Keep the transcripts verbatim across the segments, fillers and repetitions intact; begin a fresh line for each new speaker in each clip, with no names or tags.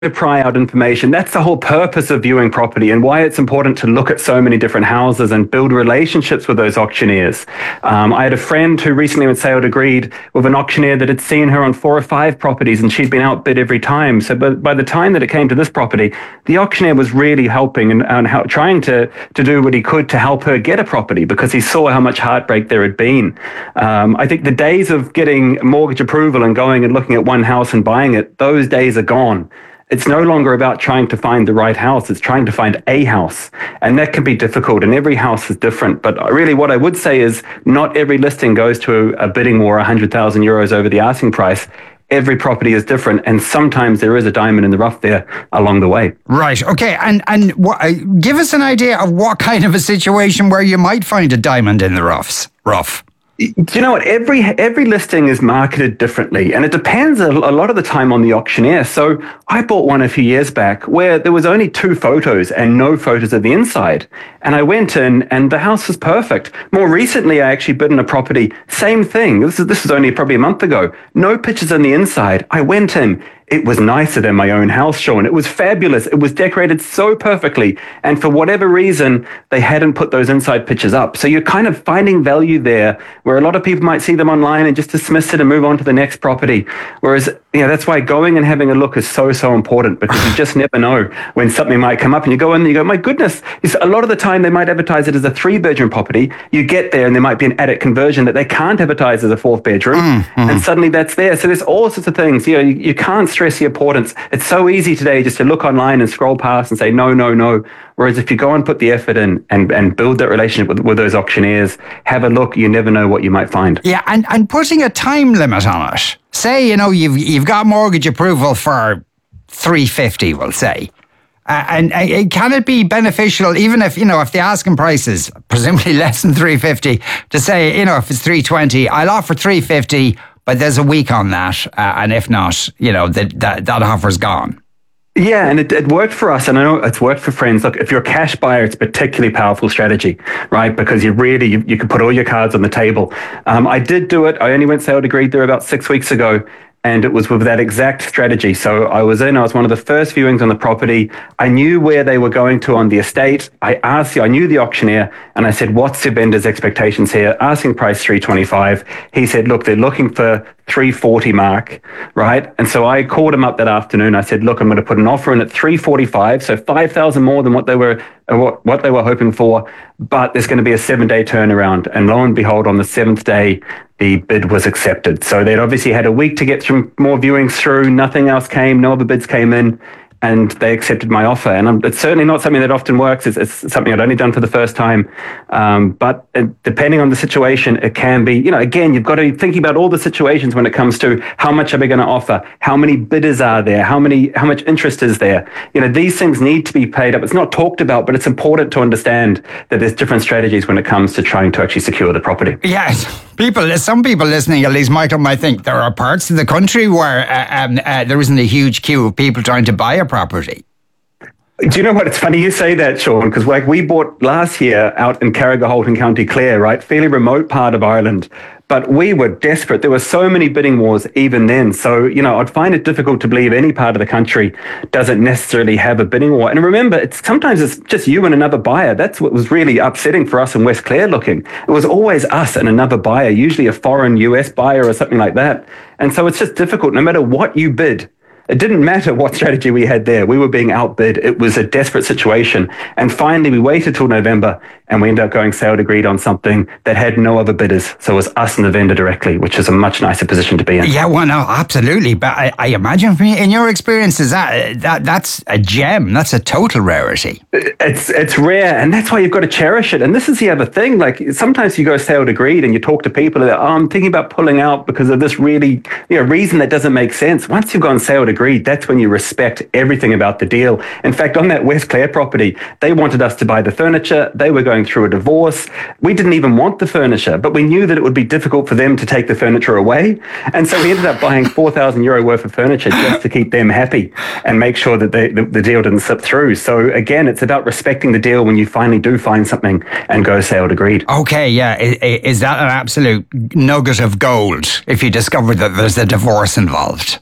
to pry out information. That's the whole purpose of viewing property and why it's important to look at so many different houses and build relationships with those auctioneers. Um, I had a friend who recently went Sale Agreed with an auctioneer that had seen her on four or five properties and she'd been outbid every time. So by, by the time that it came to this property, the auctioneer was really helping and, and how, trying to, to do what he could to help her get a property because he saw how much heartbreak there had been. Um, I think the days of getting mortgage approval and going and looking at one house and buying it, those days are gone. It's no longer about trying to find the right house. It's trying to find a house. And that can be difficult. And every house is different. But really what I would say is not every listing goes to a, a bidding war one hundred thousand euros over the asking price. Every property is different. And sometimes there is a diamond in the rough there along the way.
Right. Okay. And, and what, uh, give us an idea of what kind of a situation where you might find a diamond in the roughs, rough.
Do you know what? Every every listing is marketed differently, and it depends a, a lot of the time on the auctioneer. So I bought one a few years back where there was only two photos and no photos of the inside. And I went in and the house was perfect. More recently, I actually bid in a property, same thing. This is, this was only probably a month ago. No pictures on the inside. I went in. It was nicer than my own house, Sean. It was fabulous. It was decorated so perfectly. And for whatever reason, they hadn't put those inside pictures up. So you're kind of finding value there where a lot of people might see them online and just dismiss it and move on to the next property. Whereas, you know, that's why going and having a look is so, so important because you just never know when something might come up and you go in and you go, my goodness, a lot of the time they might advertise it as a three bedroom property. You get there and there might be an attic conversion that they can't advertise as a fourth bedroom. Mm-hmm. And suddenly that's there. So there's all sorts of things. You know, you, you can't stress the importance. It's so easy today just to look online and scroll past and say, no, no, no. Whereas if you go and put the effort in and, and build that relationship with, with those auctioneers, have a look, you never know what you might find.
Yeah, and, and putting a time limit on it. Say, you know, you've you've got mortgage approval for three fifty, we'll say. Uh, and uh, can it be beneficial, even if, you know, if the asking price is presumably less than three fifty, to say, you know, if it's three twenty, I'll offer three fifty, but there's a week on that, uh, and if not, you know, that that, that offer's gone.
Yeah, and it, it worked for us, and I know it's worked for friends. Look, if you're a cash buyer, it's a particularly powerful strategy, right? Because you really, you, you can put all your cards on the table. Um, I did do it. I only went Sale Agreed there about six weeks ago. And it was with that exact strategy. So I was in, I was one of the first viewings on the property. I knew where they were going to on the estate. I asked you, I knew the auctioneer, and I said, what's the vendor's expectations here? Asking price three twenty-five. He said, look, they're looking for three forty mark, right? And so I called him up that afternoon. I said, look, I'm going to put an offer in at three forty-five, so five thousand more than what they were what, what they were hoping for, but there's going to be a seven-day turnaround. And lo and behold, on the seventh day, the bid was accepted. So they'd obviously had a week to get some more viewings through. Nothing else came. No other bids came in. And they accepted my offer. And I'm, it's certainly not something that often works. It's, it's something I'd only done for the first time. Um, but uh, depending on the situation, it can be, you know, again, you've got to be thinking about all the situations when it comes to how much are we going to offer? How many bidders are there? How many, how much interest is there? You know, these things need to be paid up. It's not talked about, but it's important to understand that there's different strategies when it comes to trying to actually secure the property.
Yes. People, some people listening, at least Michael, might think there are parts of the country where uh, um, uh, there isn't a huge queue of people trying to buy a property.
Do you know what? It's funny you say that, Sean, because like we bought last year out in Carrigaholt in County Clare, right? Fairly remote part of Ireland. But we were desperate. There were so many bidding wars even then. So, you know, I'd find it difficult to believe any part of the country doesn't necessarily have a bidding war. And remember, it's sometimes it's just you and another buyer. That's what was really upsetting for us in West Clare looking. It was always us and another buyer, usually a foreign U S buyer or something like that. And so it's just difficult no matter what you bid. It didn't matter what strategy we had there. We were being outbid. It was a desperate situation. And finally, we waited till November and we ended up going Sale Agreed on something that had no other bidders. So it was us and the vendor directly, which is a much nicer position to be in.
Yeah, well, no, absolutely. But I, I imagine from in your experiences, that, that that's a gem. That's a total rarity.
It's it's rare. And that's why you've got to cherish it. And this is the other thing. Like sometimes you go Sale Agreed and you talk to people that, oh, I'm thinking about pulling out because of this really, you know, reason that doesn't make sense. Once you've gone Sale Agreed, that's when you respect everything about the deal. In fact, on that West Clare property, they wanted us to buy the furniture. They were going through a divorce. We didn't even want the furniture, but we knew that it would be difficult for them to take the furniture away. And so we ended up buying four thousand euro worth of furniture just to keep them happy and make sure that they, the, the deal didn't slip through. So again, it's about respecting the deal when you finally do find something and go Sale Agreed.
Okay, yeah. Is, is that an absolute nugget of gold if you discover that there's a divorce involved?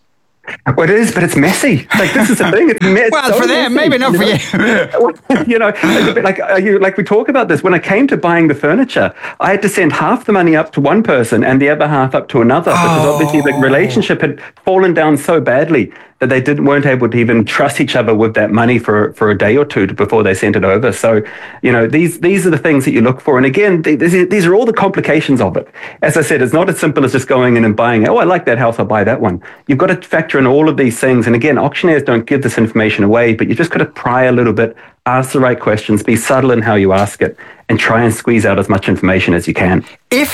Well, it is, but it's messy. Like, this is the thing. It's, me- it's
well,
so
for them,
messy,
maybe not for
you. You know, it's a bit like, are you, like we talk about this. When I came to buying the furniture, I had to send half the money up to one person and the other half up to another because
Oh.
obviously the relationship had fallen down so badly that they didn't weren't able to even trust each other with that money for for a day or two before they sent it over. So, you know, these these are the things that you look for. And again, these, these are all the complications of it. As I said, it's not as simple as just going in and buying, oh, I like that house, I'll buy that one. You've got to factor in all of these things. And again, auctioneers don't give this information away, but you just got to pry a little bit, ask the right questions, be subtle in how you ask it, and try and squeeze out as much information as you can.
If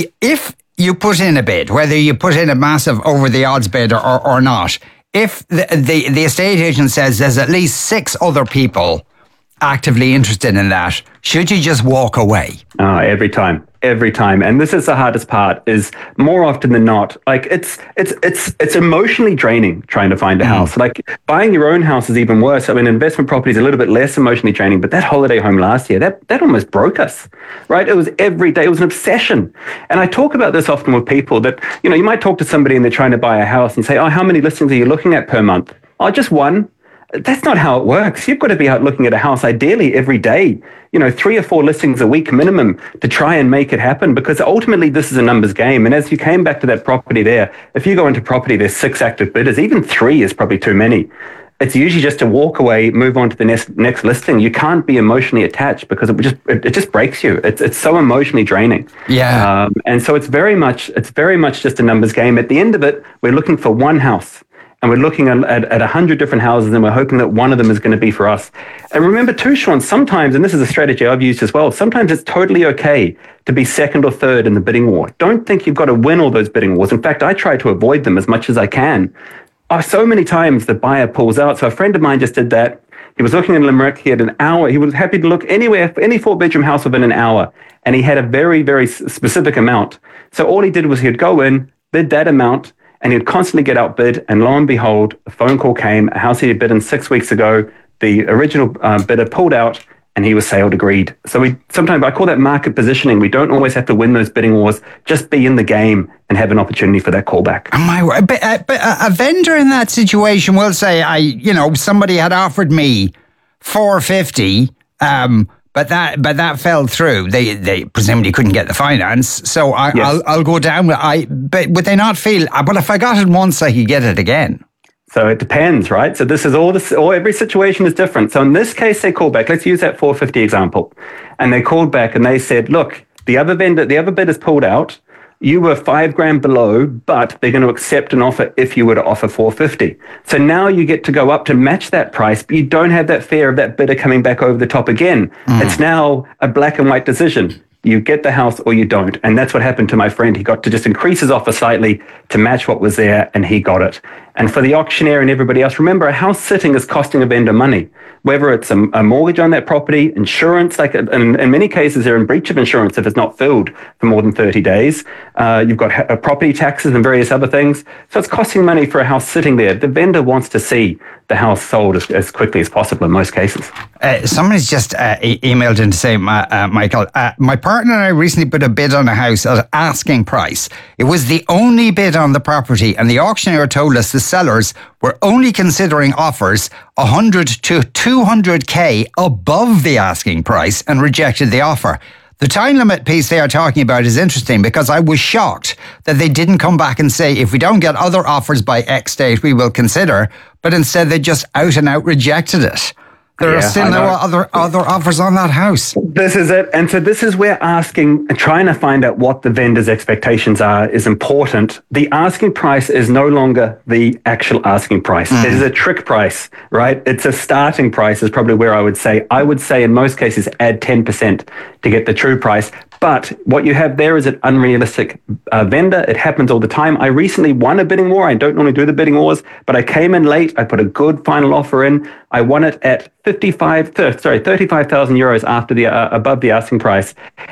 if you put in a bid, whether you put in a massive over the odds bid or, or, or not, if the, the the estate agent says there's at least six other people actively interested in that, should you just walk away?
Oh, every time. Every time. And this is the hardest part, is more often than not, like it's it's it's it's emotionally draining trying to find a house. Like buying your own house is even worse. I mean, investment property is a little bit less emotionally draining, but that holiday home last year, that that almost broke us, right? It was every day. It was an obsession. And I talk about this often with people that, you know, you might talk to somebody and they're trying to buy a house and say, oh, how many listings are you looking at per month? Oh, just one. That's not how it works. You've got to be out looking at a house ideally every day, you know, three or four listings a week minimum to try and make it happen, because ultimately this is a numbers game. And as you came back to that property there, if you go into property, there's six active bidders, even three is probably too many. It's usually just to walk away, move on to the next next listing. You can't be emotionally attached because it just it, it just breaks you. It's it's so emotionally draining.
Yeah.
Um, and so it's very much it's very much just a numbers game. At the end of it, we're looking for one house. And we're looking at, at, at one hundred different houses, and we're hoping that one of them is going to be for us. And remember too, Sean, sometimes, and this is a strategy I've used as well, sometimes it's totally okay to be second or third in the bidding war. Don't think you've got to win all those bidding wars. In fact, I try to avoid them as much as I can. Oh, so many times the buyer pulls out. So a friend of mine just did that. He was looking in Limerick. He had an hour. He was happy to look anywhere, any four-bedroom house within an hour. And he had a very, very specific amount. So all he did was he'd go in, bid that amount, and he'd constantly get outbid, and lo and behold, a phone call came, a house he had bid in six weeks ago, the original uh, bidder pulled out, and he was sale agreed. So we sometimes, I call that market positioning. We don't always have to win those bidding wars, just be in the game and have an opportunity for that callback.
My word. But, uh, but a vendor in that situation will say, I, you know, somebody had offered me four fifty, um, But that, but that fell through. They, they presumably couldn't get the finance. So I,
Yes.
I'll, I'll go down. I, but would they not feel? But if I got it once, I could get it again.
So it depends, right? So this is all this, or every situation is different. So in this case, they called back. Let's use that four fifty example, and they called back and they said, "Look, the other vendor, the other bidder's pulled out. You were five grand below, but they're going to accept an offer if you were to offer four fifty. So now you get to go up to match that price, but you don't have that fear of that bidder coming back over the top again. Mm. It's now a black and white decision. You get the house or you don't. And that's what happened to my friend. He got to just increase his offer slightly to match what was there, and he got it. And for the auctioneer and everybody else, remember, a house sitting is costing a vendor money, whether it's a, a mortgage on that property, insurance, like in, in many cases, they're in breach of insurance if it's not filled for more than thirty days. Uh, you've got ha- property taxes and various other things. So it's costing money for a house sitting there. The vendor wants to see the house sold as, as quickly as possible in most cases.
Uh, somebody's just uh, e- emailed in to say, uh, Michael, uh, my partner and I recently put a bid on a house at asking price. It was the only bid on the property, and the auctioneer told us the sellers were only considering offers one hundred to two hundred K above the asking price and rejected the offer. The time limit piece they are talking about is interesting, because I was shocked that they didn't come back and say, if we don't get other offers by X date, we will consider, but instead they just out and out rejected it. There
Yeah,
are still
I
no
know.
other other offers on that house.
This is it. And so this is where asking and trying to find out what the vendor's expectations are is important. The asking price is no longer the actual asking price. Mm. It is a trick price, right? It's a starting price is probably where I would say. I would say in most cases add ten percent to get the true price. But what you have there is an unrealistic uh, vendor. It happens all the time. I recently won a bidding war. I don't normally do the bidding wars, but I came in late. I put a good final offer in. I won it at fifty-five, sorry, thirty-five thousand euros after the uh, above the asking price.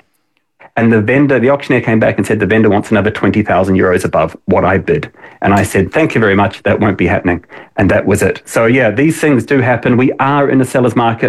And the vendor, the auctioneer came back and said the vendor wants another twenty thousand euros above what I bid. And I said, thank you very much. That won't be happening. And that was it. So yeah, these things do happen. We are in a seller's market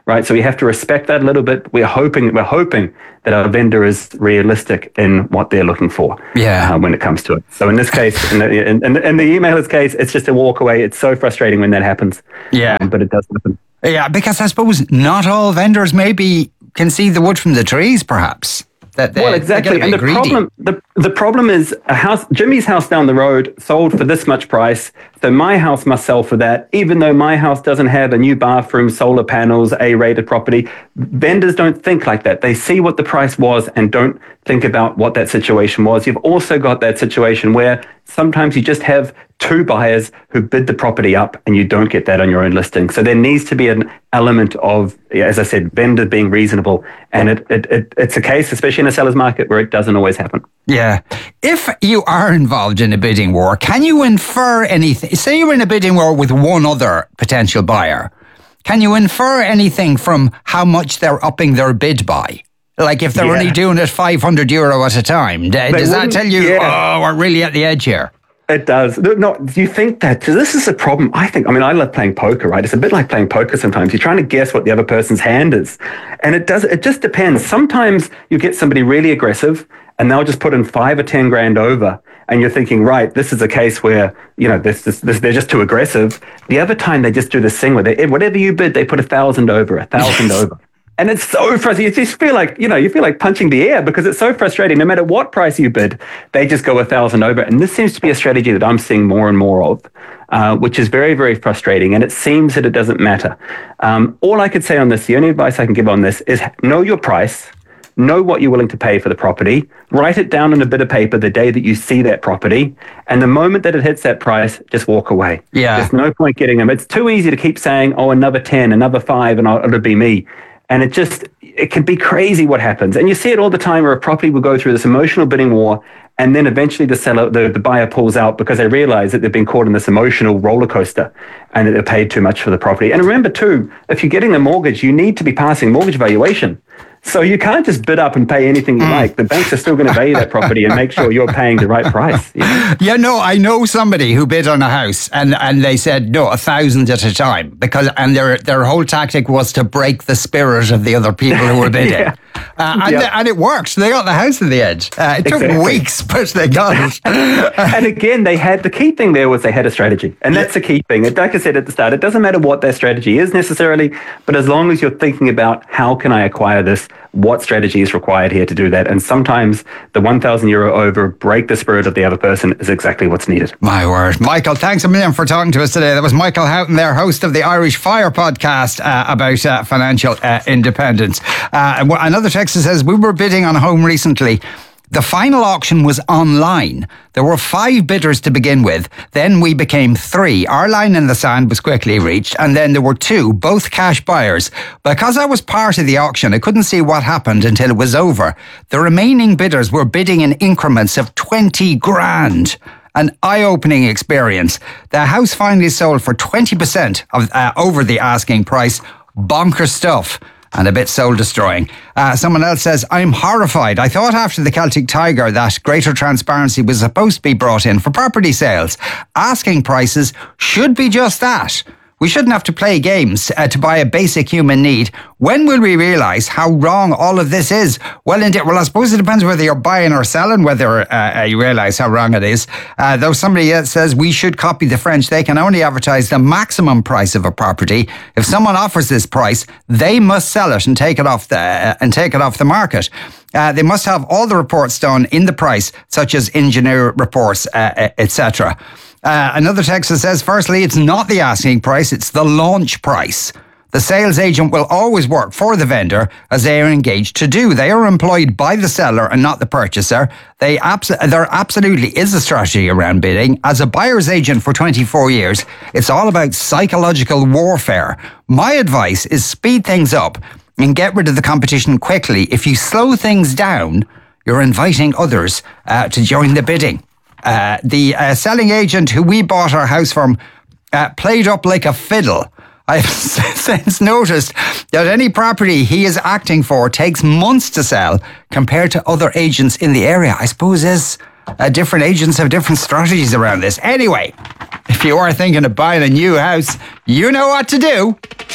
right? So we have to respect that a little bit. We're hoping, we're hoping that our vendor is realistic in what they're looking for
yeah.
uh, when it comes to it. So in this case, in the, in, in, in the emailer's case, it's just a walk away. It's so frustrating when that happens.
Yeah.
Um, but it does happen.
Yeah, because I suppose not all vendors maybe can see the wood from the trees, perhaps. That they,
well, exactly. And the
greedy.
problem, the, the problem is a house, Jimmy's house down the road sold for this much price. So my house must sell for that, even though my house doesn't have a new bathroom, solar panels, A-rated property. Vendors don't think like that. They see what the price was and don't think about what that situation was. You've also got that situation where sometimes you just have two buyers who bid the property up and you don't get that on your own listing. So there needs to be an element of, as I said, vendor being reasonable. And it, it, it it's a case, especially in a seller's market, where it doesn't always happen.
Yeah. If you are involved in a bidding war, can you infer anything? Say you're in a bidding war with one other potential buyer. Can you infer anything from how much they're upping their bid by? Like if they're yeah. only doing it five hundred euro at a time, does that tell you, yeah. oh, we're really at the edge here?
It does. No, do you think that this is a problem? I think, I mean, I love playing poker, right? It's a bit like playing poker sometimes. You're trying to guess what the other person's hand is. And it does, it just depends. Sometimes you get somebody really aggressive and they'll just put in five or ten grand over. And you're thinking, right, this is a case where, you know, this, this, this, they're just too aggressive. The other time they just do this thing where they, whatever you bid, they put a thousand over, a thousand over. And it's so frustrating. You just feel like, you know, you feel like punching the air because it's so frustrating. No matter what price you bid, they just go a thousand over. And this seems to be a strategy that I'm seeing more and more of, uh, which is very, very frustrating. And it seems that it doesn't matter. Um, all I could say on this, the only advice I can give on this is know your price, know what you're willing to pay for the property, write it down on a bit of paper the day that you see that property. And the moment that it hits that price, just walk away.
Yeah.
There's no point getting them. It's too easy to keep saying, oh, another ten, another five, and I'll, it'll be me. And it just, it can be crazy what happens. And you see it all the time where a property will go through this emotional bidding war and then eventually the seller, the, the buyer pulls out because they realize that they've been caught in this emotional roller coaster and that they've paid too much for the property. And remember too, if you're getting a mortgage, you need to be passing mortgage valuation. So you can't just bid up and pay anything you mm. like. The banks are still going to value that property and make sure you're paying the right price. You know?
Yeah, no, I know somebody who bid on a house and, and they said, no, a thousand at a time. because And their their whole tactic was to break the spirit of the other people who were bidding. yeah. uh, and,
yep.
the, and it worked. They got the house in the edge. Uh, it exactly. took weeks, but they got it.
And again, they had, the key thing there was they had a strategy. And that's the key thing. Like I said at the start, it doesn't matter what their strategy is necessarily, but as long as you're thinking about how can I acquire this, what strategy is required here to do that. And sometimes the one thousand euro over, break the spirit of the other person is exactly what's needed.
My word. Michael, thanks a million for talking to us today. That was Michael Houghton there, host of the Irish Fire podcast uh, about uh, financial uh, independence. Uh, another text says, we were bidding on a home recently. The final auction was online. There were five bidders to begin with. Then we became three. Our line in the sand was quickly reached. And then there were two, both cash buyers. Because I was part of the auction, I couldn't see what happened until it was over. The remaining bidders were bidding in increments of twenty grand. An eye-opening experience. The house finally sold for twenty percent of uh, over the asking price. Bonkers stuff. And a bit soul-destroying. Uh, someone else says, I'm horrified. I thought after the Celtic Tiger that greater transparency was supposed to be brought in for property sales. Asking prices should be just that. We shouldn't have to play games uh, to buy a basic human need. When will we realise how wrong all of this is? Well, indeed, well, I suppose it depends whether you're buying or selling, whether uh, you realise how wrong it is. Uh, though somebody else says we should copy the French. They can only advertise the maximum price of a property. If someone offers this price, they must sell it and take it off the uh, and take it off the market. Uh, they must have all the reports done in the price, such as engineer reports, uh, et cetera. Uh, another text that says, firstly, it's not the asking price, it's the launch price. The sales agent will always work for the vendor as they are engaged to do. They are employed by the seller and not the purchaser. They abs- there absolutely is a strategy around bidding. As a buyer's agent for twenty-four years, it's all about psychological warfare. My advice is speed things up and get rid of the competition quickly. If you slow things down, you're inviting others uh, to join the bidding. Uh, the uh, selling agent who we bought our house from uh, played up like a fiddle. I've since noticed that any property he is acting for takes months to sell compared to other agents in the area. I suppose is uh, different agents have different strategies around this. Anyway, if you are thinking of buying a new house, you know what to do.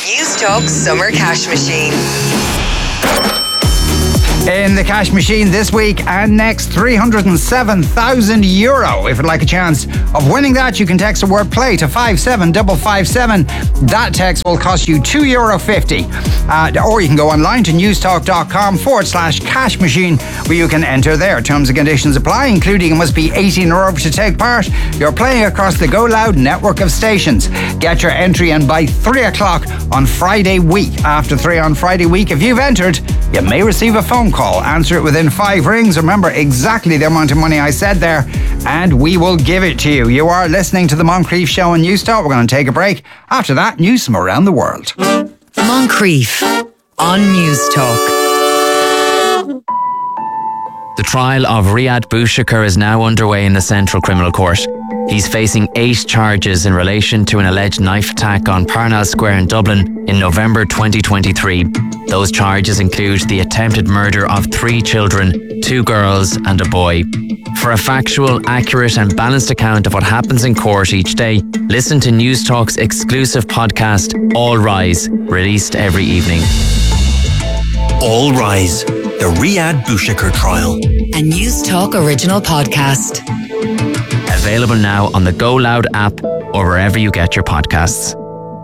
Newstalk Summer Cash Machine.
In the cash machine this week and next, three hundred seven thousand euro. If you'd like a chance of winning that, you can text the word play to five seven five five seven. That text will cost you two euro fifty. Uh, or you can go online to newstalk.com forward slash cash machine, where you can enter there. Terms and conditions apply, including you must be eighteen or over to take part. You're playing across the Go Loud network of stations. Get your entry in by three o'clock on Friday week. After three on Friday week, if you've entered, you may receive a phone call. Answer it within five rings. Remember exactly the amount of money I said there, and we will give it to you. You are listening to the Moncrief Show on Newstalk. We're going to take a break. After that, news from around the world.
Moncrief on Newstalk.
The trial of Riyad Bouchakar is now underway in the Central Criminal Court. He's facing eight charges in relation to an alleged knife attack on Parnell Square in Dublin in November twenty twenty-three. Those charges include the attempted murder of three children, two girls and a boy. For a factual, accurate and balanced account of what happens in court each day, listen to Newstalk's exclusive podcast, All Rise, released every evening.
All Rise, the Riyad Bouchakar trial.
A Newstalk original podcast.
Available now on the Go Loud app or wherever you get your podcasts.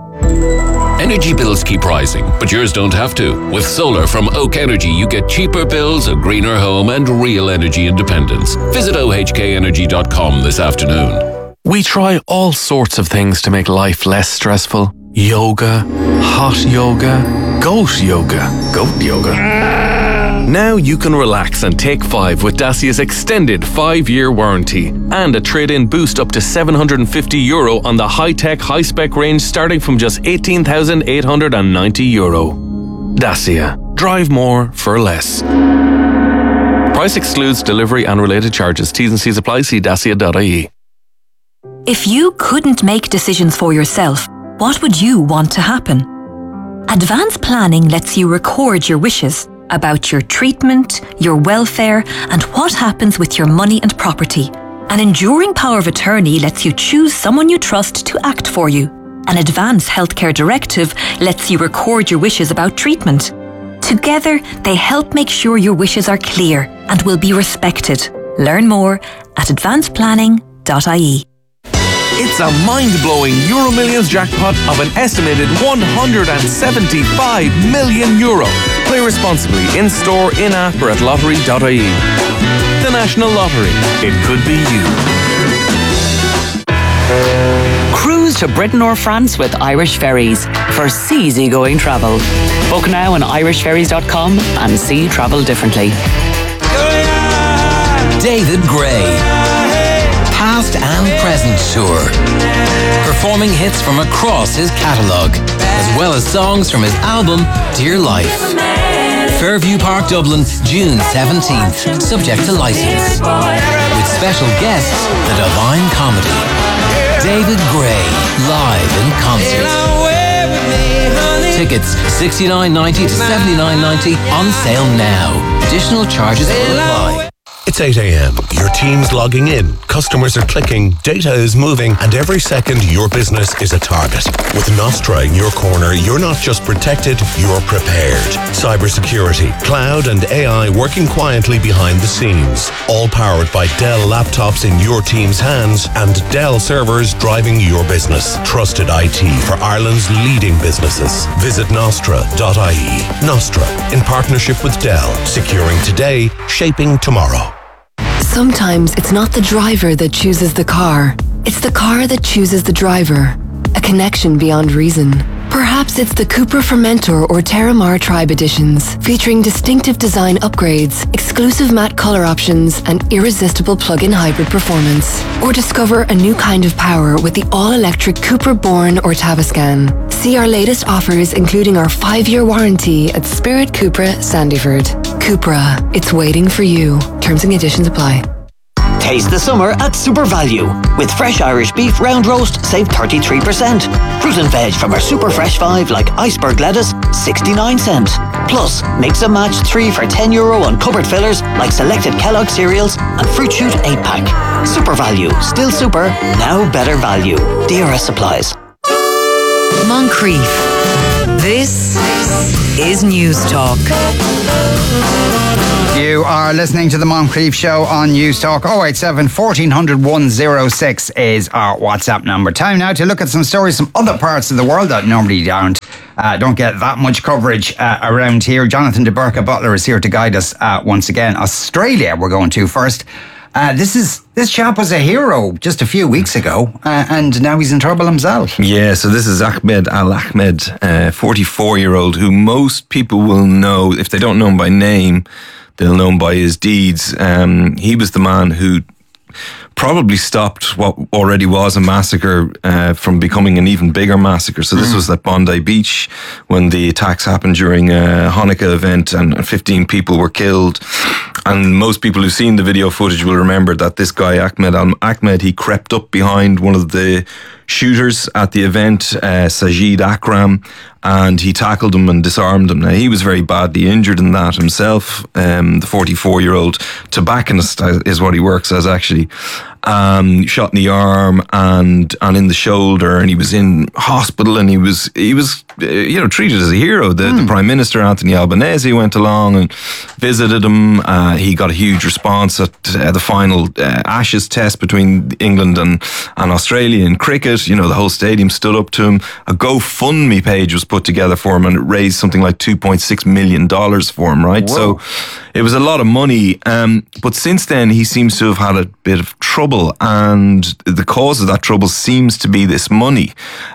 Energy bills keep rising, but yours don't have to. With solar from Oak Energy, you get cheaper bills, a greener home, and real energy independence. Visit O H K energy dot com this afternoon.
We try all sorts of things to make life less stressful. Yoga, hot yoga, goat yoga, goat yoga. Now you can relax and take five with Dacia's extended five-year warranty and a trade-in boost up to seven hundred fifty euro on the high-tech, high-spec range starting from just eighteen thousand eight hundred ninety euro. Dacia. Drive more for less. Price excludes delivery and related charges. T's and C's apply. See dacia dot I E.
If you couldn't make decisions for yourself, what would you want to happen? Advanced planning lets you record your wishes about your treatment, your welfare, and what happens with your money and property. An enduring power of attorney lets you choose someone you trust to act for you. An advanced healthcare directive lets you record your wishes about treatment. Together, they help make sure your wishes are clear and will be respected. Learn more at advanced planning dot I E.
It's a mind-blowing Euro Millions jackpot of an estimated one hundred seventy-five million euro. Play responsibly, in-store, in-app or at lottery dot I E. The National Lottery. It could be you.
Cruise to Britain or France with Irish Ferries for seasygoing travel. Book now on irish ferries dot com and see travel differently.
David Gray. Past and present tour. Performing hits from across his catalogue, as well as songs from his album Dear Life. Fairview Park, Dublin, June seventeenth. Subject to licence. With special guests, The Divine Comedy. David Gray, live in concert. Tickets sixty-nine ninety to seventy-nine ninety, on sale now. Additional charges will apply.
It's eight a.m. Your team's logging in, customers are clicking, data is moving, and every second your business is a target. With Nostra in your corner, you're not just protected, you're prepared. Cybersecurity, cloud, and A I working quietly behind the scenes. All powered by Dell laptops in your team's hands and Dell servers driving your business. Trusted I T for Ireland's leading businesses. Visit nostra dot I E. Nostra, in partnership with Dell. Securing today, shaping tomorrow.
Sometimes it's not the driver that chooses the car. It's the car that chooses the driver. A connection beyond reason. Perhaps it's the Cupra Fermentor or Terramar Tribe editions, featuring distinctive design upgrades, exclusive matte color options, and irresistible plug-in hybrid performance. Or discover a new kind of power with the all-electric Cupra Born or Tavascan. See our latest offers, including our five-year warranty at Spirit Cupra Sandyford. Cupra, it's waiting for you. Terms and conditions apply.
Taste the summer at Super Value. With fresh Irish beef round roast, save thirty-three percent. Fruit and veg from our super fresh five like iceberg lettuce, sixty-nine cents. Plus, mix and match three for ten euro on cupboard fillers like selected Kellogg cereals and Fruit Shoot eight pack. Super Value. Still super, now better value. D R S supplies.
Moncrief This is News Talk.
You are listening to the Moncrief Show on News Talk. oh eight seven, fourteen hundred, one oh six is our WhatsApp number. Time now to look at some stories from other parts of the world that normally don't uh, don't get that much coverage uh, around here. Jonathan de Burka Butler is here to guide us uh, once again. Australia we're going to first. Uh, this is this chap was a hero just a few weeks ago, uh, and now he's in trouble himself.
Yeah, so this is Ahmed Al Ahmed, a forty-four-year-old who most people will know. If they don't know him by name, they'll know him by his deeds. Um, he was the man who probably stopped what already was a massacre uh, from becoming an even bigger massacre. So this mm. was at Bondi Beach when the attacks happened during a Hanukkah event and fifteen people were killed. And most people who've seen the video footage will remember that this guy, Ahmed Al Ahmed, he crept up behind one of the shooters at the event, uh, Sajid Akram, and he tackled him and disarmed him. Now, he was very badly injured in that himself. Um, the forty-four-year-old tobacconist is what he works as, actually. Um, shot in the arm and and in the shoulder, and he was in hospital, and he was he was uh, you know treated as a hero. The, mm. the Prime Minister Anthony Albanese went along and visited him. Uh, he got a huge response at uh, the final uh, Ashes test between England and and Australia in cricket. You know, the whole stadium stood up to him. A GoFundMe page was put together for him, and it raised something like two point six million dollars for him. Right,
Whoa.
So it was a lot of money. Um, but since then, he seems to have had a bit of trouble, and the cause of that trouble seems to be this money.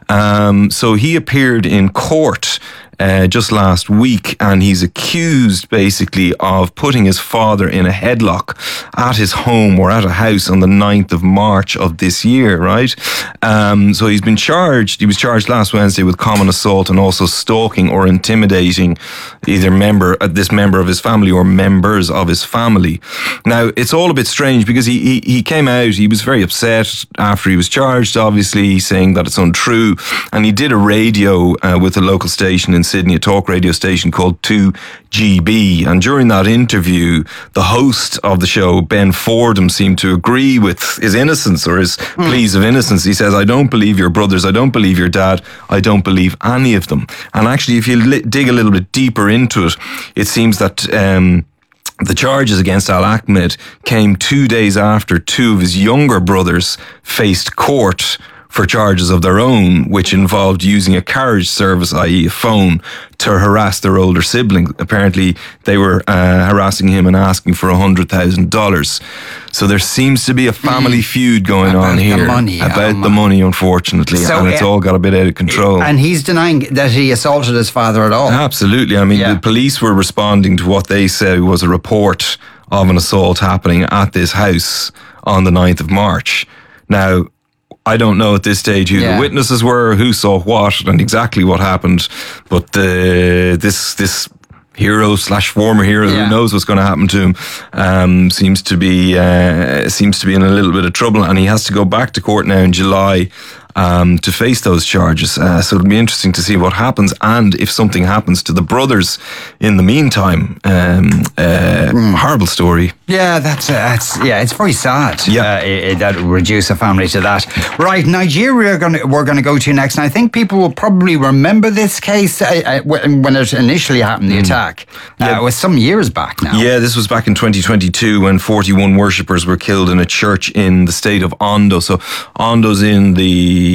Um, so he appeared in court Uh, just last week, and he's accused basically of putting his father in a headlock at his home or at a house on the ninth of March of this year, right? Um, so he's been charged, he was charged last Wednesday with common assault and also stalking or intimidating either member, uh, this member of his family or members of his family. Now, it's all a bit strange because he, he, he came out, he was very upset after he was charged, obviously, saying that it's untrue, and he did a radio uh, with a local station in Sydney, a talk radio station called two G B. And during that interview, the host of the show, Ben Fordham, seemed to agree with his innocence or his mm. pleas of innocence. He says, I don't believe your brothers, I don't believe your dad, I don't believe any of them. And actually, if you li- dig a little bit deeper into it, it seems that um, the charges against Al Ahmed came two days after two of his younger brothers faced court for charges of their own, which involved using a carriage service, that is a phone, to harass their older sibling. Apparently, they were uh, harassing him and asking for one hundred thousand dollars. So there seems to be a family mm. feud going
about
on here.
The money,
about
oh
the money, unfortunately.
So,
and it's
uh,
all got a bit out of control.
And he's denying that he assaulted his father at all.
Absolutely. I mean, yeah. the police were responding to what they said was a report of an assault happening at this house on the ninth of March. Now, I don't know at this stage who yeah. the witnesses were, who saw what, and exactly what happened. But the this this hero slash former hero, yeah. who knows what's going to happen to him, um, seems to be uh, seems to be in a little bit of trouble, and he has to go back to court now in July. Um, to face those charges. Uh, so it'll be interesting to see what happens, and if something happens to the brothers in the meantime. Um, uh, mm. Horrible story.
Yeah, that's, uh, that's yeah, it's very sad.
Yeah,
uh, it, that would reduce a family to that. Right, Nigeria. Gonna, we're going to go to next, and I think people will probably remember this case uh, uh, when it initially happened. The mm. attack. Uh, yeah. It was some years back now.
Yeah, this was back in twenty twenty-two when forty-one worshippers were killed in a church in the state of Ondo. So Ondo's in the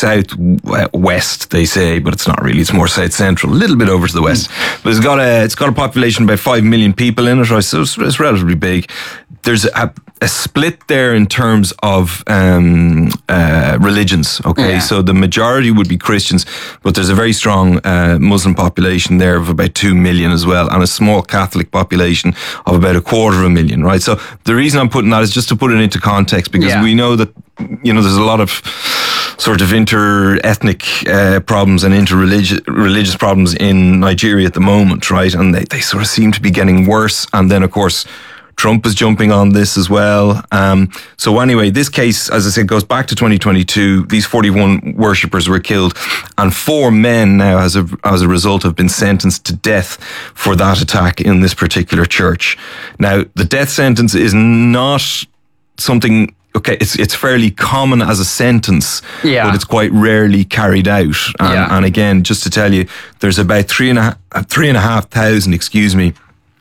southwest, they say, but it's not really. It's more south central, a little bit over to the west. Mm. But it's got a it's got a population of about five million people in it, right? So it's, it's relatively big. There's a, a split there in terms of um, uh, religions. Okay, yeah. So the majority would be Christians, but there's a very strong uh, Muslim population there of about two million as well, and a small Catholic population of about a quarter of a million. Right. So the reason I'm putting that is just to put it into context, because yeah. we know that, you know, there's a lot of sort of inter-ethnic uh, problems and inter-religious religious problems in Nigeria at the moment, right? And they, they sort of seem to be getting worse. And then, of course, Trump is jumping on this as well. Um, so anyway, this case, as I said, goes back to twenty twenty-two. These forty-one worshippers were killed, and four men now, as a, as a result, have been sentenced to death for that attack in this particular church. Now, the death sentence is not something okay, it's it's fairly common as a sentence,
Yeah.
but it's quite rarely carried out. And,
Yeah.
and again, just to tell you, there's about three and a half, three and a half thousand, excuse me,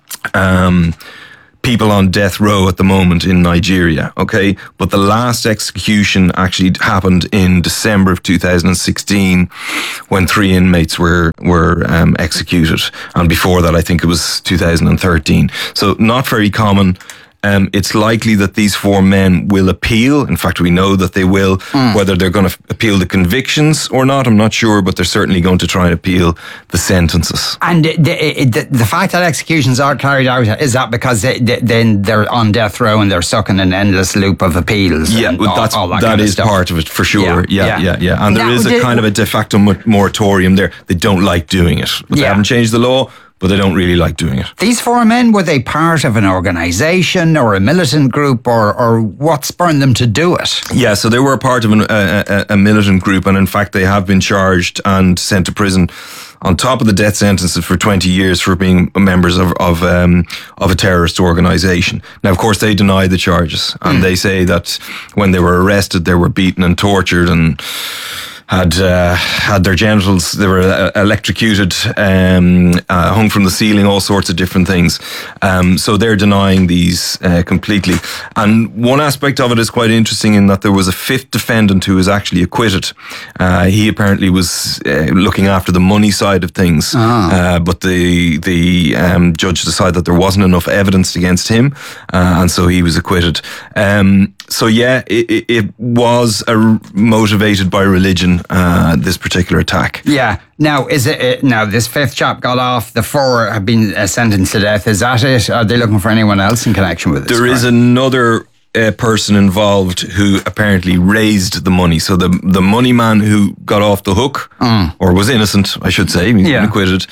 um, people on death row at the moment in Nigeria, okay? But the last execution actually happened in December of two thousand sixteen when three inmates were, were um, executed. And before that, I think it was two thousand thirteen. So not very common. Um, it's likely that these four men will appeal. In fact, we know that they will.
Mm.
Whether they're going to appeal the convictions or not, I'm not sure, but they're certainly going to try and appeal the sentences.
And the, the, the fact that executions are carried out, is that because they, they, then they're on death row and they're stuck in an endless loop of appeals?
Yeah,
and
well,
all,
that's,
all that,
that
kind
is
of stuff.
part of it for sure. Yeah, yeah, yeah. yeah. And there
Now,
is a
the-
kind of a de facto mo- moratorium there. They don't like doing it. But They
Yeah.
haven't changed the law, but they don't really like doing it.
These four men, were they part of an organisation or a militant group, or, or what spurred them to do it?
Yeah, so they were part of an, a, a, a militant group, and in fact, they have been charged and sent to prison on top of the death sentences for twenty years for being members of of, um, of a terrorist organisation. Now, of course, they deny the charges, and
Mm.
they say that when they were arrested, they were beaten and tortured and had uh, had their genitals, they were uh, electrocuted, um, uh, hung from the ceiling, all sorts of different things. Um, so they're denying these uh, completely. And one aspect of it is quite interesting in that there was a fifth defendant who was actually acquitted. Uh, he apparently was uh, looking after the money side of things, uh, but the the um, judge decided that there wasn't enough evidence against him, uh, and so he was acquitted. Um, so yeah, it, it, it was a, motivated by religion. Uh, this particular attack.
Yeah. Now, is it, it now this fifth chap got off? The four have been uh, sentenced to death. Is that it? Are they looking for anyone else in connection with this?
There is another uh, person involved who apparently raised the money. So the the money man who got off the hook,
Mm.
or was innocent, I should say, he's
Yeah.
been acquitted,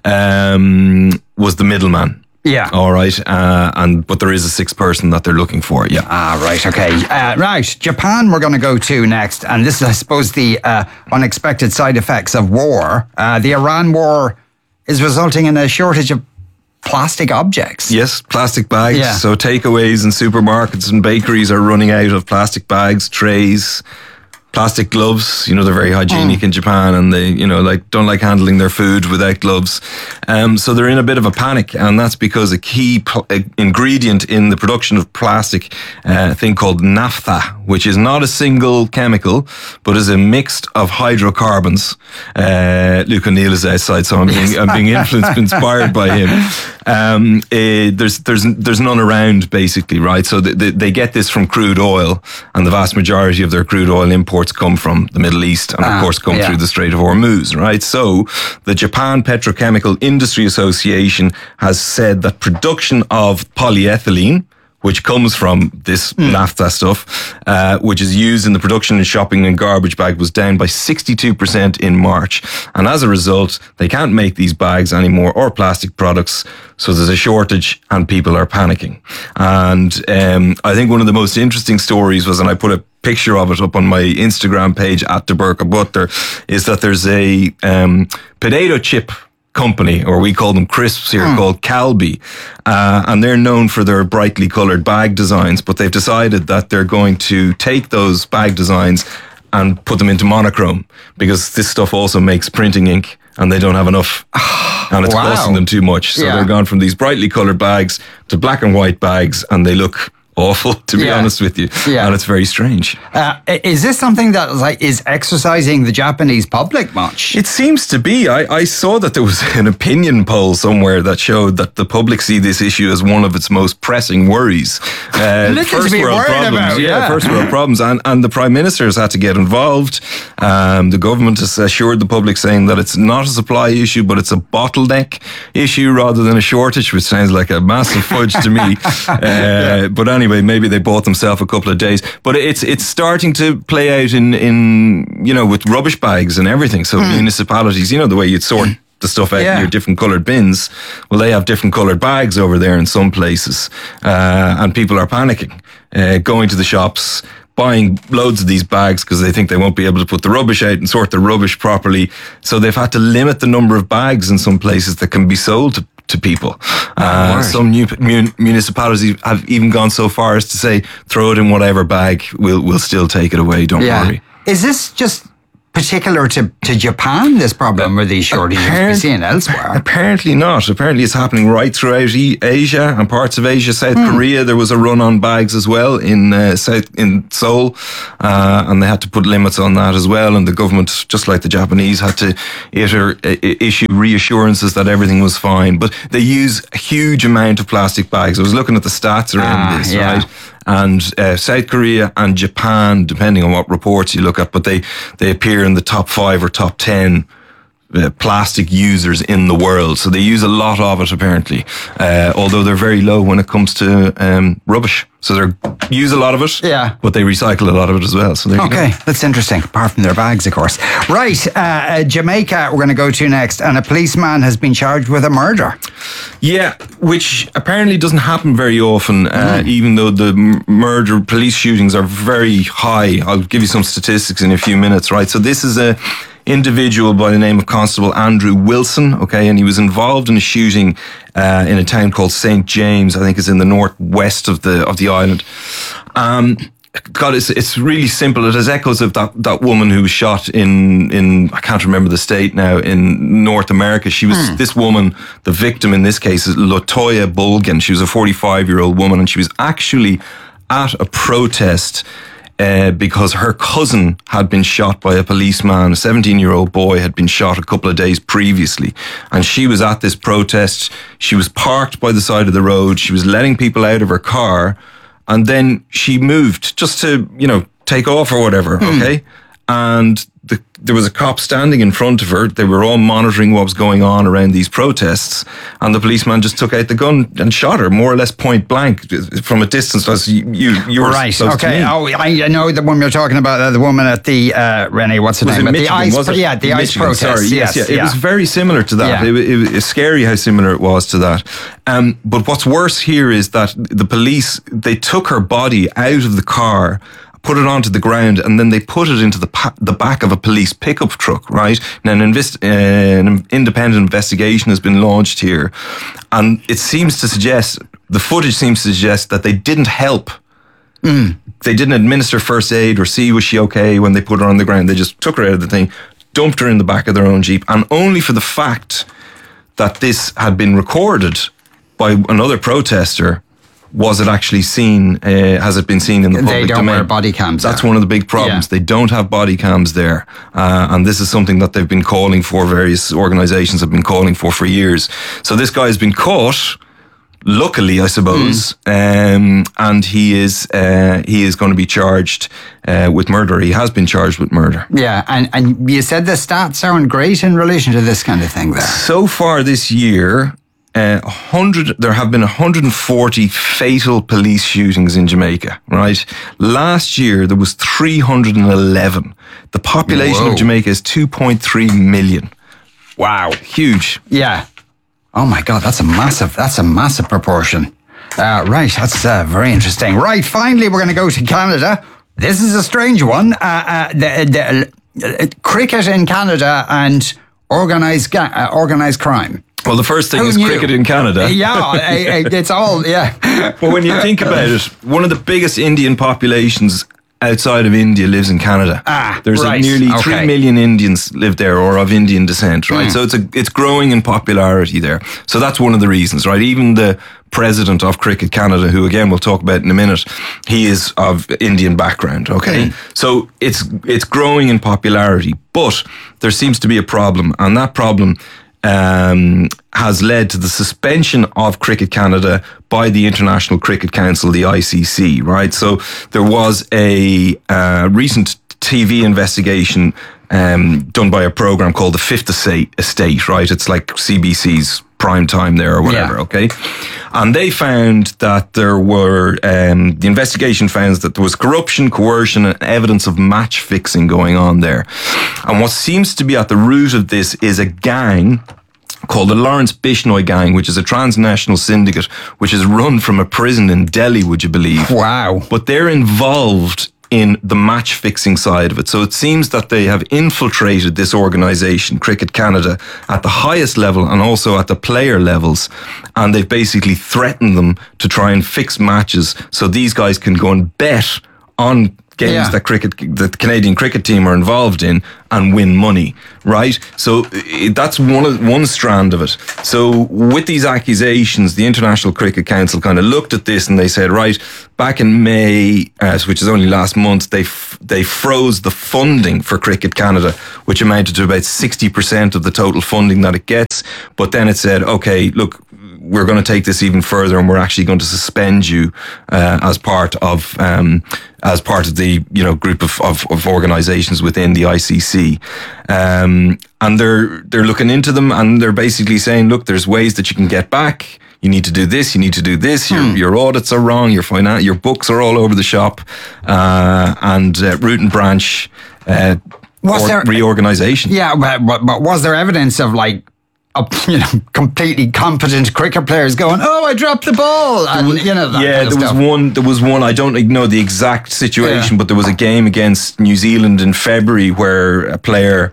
um, was the middleman.
Yeah.
All right. Uh, and but there is a sixth person that they're looking for. Yeah.
Ah, right. Okay. Uh, right. Japan, we're going to go to next, and this is, I suppose, the uh, unexpected side effects of war. Uh, the Iran war is resulting in a shortage of plastic objects.
Yes, plastic bags.
Yeah.
So takeaways and supermarkets and bakeries are running out of plastic bags, trays, plastic gloves. You know, they're very hygienic in Japan, and they, you know, like don't like handling their food without gloves. Um, so they're in a bit of a panic, and that's because a key pl- uh, ingredient in the production of plastic, uh, thing called naphtha, which is not a single chemical, but is a mix of hydrocarbons. Uh, Luke O'Neill is outside, so I'm being, I'm being influenced, inspired by him. Um, uh, there's there's there's none around, basically, right? So they, they, they get this from crude oil, and the vast majority of their crude oil imports come from the Middle East, and
Ah,
of course come
yeah.
through the Strait of Hormuz, right? So the Japan Petrochemical Industry Association has said that production of polyethylene, which comes from this naphtha stuff, uh, which is used in the production and shopping and garbage bag, was down by sixty-two percent in March. And as a result, they can't make these bags anymore, or plastic products. So there's a shortage and people are panicking. And um, I think one of the most interesting stories was, and I put a picture of it up on my Instagram page at DeBurka Butler, is that there's a um, potato chip company, or we call them crisps here,
Hmm.
called Calbee, uh, and they're known for their brightly coloured bag designs, but they've decided that they're going to take those bag designs and put them into monochrome, because this stuff also makes printing ink, and they don't have enough, and it's
Wow.
costing them too much. So
Yeah.
they're gone from these brightly coloured bags to black and white bags, and they look awful, to be
Yeah.
honest with you.
Yeah.
And it's very strange.
Uh, is this something that like is exercising the Japanese public much?
It seems to be. I, I saw that there was an opinion poll somewhere that showed that the public see this issue as one of its most pressing worries. Uh,
Little to be worried
problems.
about, yeah.
first world problems. And, and the Prime Minister has had to get involved. Um, the government has assured the public, saying that it's not a supply issue, but it's a bottleneck issue rather than a shortage, which sounds like a massive fudge to me. Uh, but anyway, maybe they bought themselves a couple of days. But it's it's starting to play out in, in you know, with rubbish bags and everything. So municipalities, you know, the way you'd sort the stuff out
Yeah.
in your different coloured bins. Well, they have different coloured bags over there in some places. Uh, and people are panicking, uh, going to the shops, buying loads of these bags because they think they won't be able to put the rubbish out and sort the rubbish properly. So they've had to limit the number of bags in some places that can be sold to to people. Uh, some new mun- municipalities have even gone so far as to say, throw it in whatever bag, we'll we'll still take it away, don't
yeah.
worry.
Is this just particular to, to Japan, this problem with these shortages we're seeing elsewhere?
Apparently not. Apparently it's happening right throughout e- Asia and parts of Asia. South mm. Korea, there was a run on bags as well in uh, South in Seoul, uh, and they had to put limits on that as well. And the government, just like the Japanese, had to iter- issue reassurances that everything was fine. But they use a huge amount of plastic bags. I was looking at the stats around ah, this, yeah. right? And uh, South Korea and Japan, depending on what reports you look at, but they, they appear in the top five or top ten uh, plastic users in the world. So they use a lot of it, apparently, uh, although they're very low when it comes to um, rubbish. So they use a lot of it,
yeah,
but they recycle a lot of it as well. So there you
okay,
go.
That's interesting, apart from their bags, of course. Right, uh, uh, Jamaica we're going to go to next, and a policeman has been charged with a murder.
Yeah, which apparently doesn't happen very often, uh, mm. even though the m- murder, police shootings are very high. I'll give you some statistics in a few minutes, right? So this is a individual by the name of Constable Andrew Wilson, okay, and he was involved in a shooting uh, in a town called Saint James. I think it's in the northwest of the of the island. Um, God, it's it's really simple. It has echoes of that, that woman who was shot in in I can't remember the state now, in North America. She was hmm. this woman, the victim in this case is Latoya Bulgan. She was a forty-five year old woman, and she was actually at a protest Uh, because her cousin had been shot by a policeman. A seventeen-year-old boy had been shot a couple of days previously. And she was at this protest. She was parked by the side of the road. She was letting people out of her car. And then she moved just to, you know, take off or whatever, mm. okay? And the, there was a cop standing in front of her. They were all monitoring what was going on around these protests. And the policeman just took out the gun and shot her, more or less point blank, from a distance as you, you, you were
right,
supposed
okay.
to me.
Oh, I, I know the one you're talking about, uh, the woman at the, uh, Renee, what's her
was
name?
It Michigan,
the ice,
was it?
Yeah, the
Michigan,
ice protest.
Sorry, yes,
yes
yeah.
yeah.
It was very similar to that.
Yeah.
It, it, it was scary how similar it was to that. Um, but what's worse here is that the police, they took her body out of the car, put it onto the ground, and then they put it into the pa- the back of a police pickup truck, right? Now, an, invest- uh, an independent investigation has been launched here, and it seems to suggest, the footage seems to suggest that they didn't help. Mm. They didn't administer first aid or see was she okay when they put her on the ground. They just took her out of the thing, dumped her in the back of their own Jeep, and only for the fact that this had been recorded by another protester was it actually seen, uh, has it been seen in the public domain?
They don't wear body cams.
That's
there.
one of the big problems. Yeah. They don't have body cams there. Uh, and this is something that they've been calling for, various organisations have been calling for for years. So this guy has been caught, luckily, I suppose, mm. um, and he is uh, he is going to be charged uh, with murder. He has been charged with murder.
Yeah, and, and you said the stats aren't great in relation to this kind of thing there.
So far this year, Uh, one hundred, there have been one hundred forty fatal police shootings in Jamaica, right? Last year, there was three hundred eleven. The population Whoa. of Jamaica is two point three million.
Wow.
Huge.
Yeah. Oh my God, that's a massive, that's a massive proportion. Uh, right, that's uh, very interesting. Right, finally, we're going to go to Canada. This is a strange one. Uh, uh, the, the, uh, cricket in Canada and organised, ga- uh, organised crime.
Well, the first thing
Who
is
knew?
cricket in Canada.
Yeah, it's all, yeah.
Well, when you think about it, one of the biggest Indian populations outside of India lives in Canada.
Ah,
There's
right.
like nearly
okay.
three million Indians live there or of Indian descent, right?
Mm.
So it's a, it's growing in popularity there. So that's one of the reasons, right? Even the president of Cricket Canada, who again we'll talk about in a minute, he is of Indian background, okay? Mm. So it's it's growing in popularity, but there seems to be a problem, and that problem Um, has led to the suspension of Cricket Canada by the International Cricket Council, the I C C, right? So there was a uh, recent T V investigation um, done by a program called The Fifth Estate, right? It's like C B C's prime time there or whatever, yeah. okay? And they found that there were, um, the investigation found that there was corruption, coercion, and evidence of match fixing going on there. And what seems to be at the root of this is a gang called the Lawrence Bishnoi Gang, which is a transnational syndicate, which is run from a prison in Delhi, would you believe?
Wow.
But they're involved in the match fixing side of it. So it seems that they have infiltrated this organisation, Cricket Canada, at the highest level and also at the player levels. And they've basically threatened them to try and fix matches so these guys can go and bet on games
Yeah.
that cricket, that the Canadian cricket team are involved in and win money, right? So eh, that's one of, one strand of it. So with these accusations, the International Cricket Council kind of looked at this and they said, right, back in May, uh, which is only last month, they f- they froze the funding for Cricket Canada, which amounted to about sixty percent of the total funding that it gets. But then it said, okay, look, we're going to take this even further and we're actually going to suspend you uh, as part of um, as part of the you know group of, of, of organisations within the I C C. Um, and they're they're looking into them and they're basically saying, look, there's ways that you can get back. You need to do this. You need to do this. Your
Hmm.
your audits are wrong. Your finan- your books are all over the shop. Uh, and uh, root and branch uh,
Was
or
there-
reorganisation.
Yeah, but, but, but was there evidence of like, a, you know, completely competent cricket players going, "Oh, I dropped the ball," and you know, that
yeah,
kind of
there was
stuff?
one. There was one. I don't know the exact situation,
Yeah.
but there was a game against New Zealand in February where a player